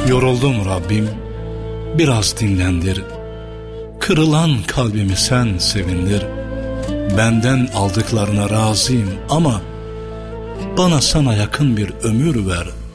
Yoruldum Rabbim, biraz dinlendir. Kırılan kalbimi sen sevindir. Benden aldıklarına razıyım ama bana sana yakın bir ömür ver.